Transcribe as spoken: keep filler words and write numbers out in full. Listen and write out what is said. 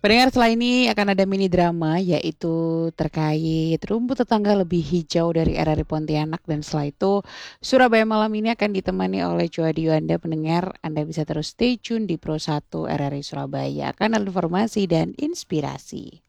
Pendengar, setelah ini akan ada mini drama yaitu terkait rumput tetangga lebih hijau dari R R I Pontianak, dan setelah itu Surabaya malam ini akan ditemani oleh Joadi Anda. Pendengar, Anda bisa terus stay tune di Pro satu R R I Surabaya, kanal informasi dan inspirasi.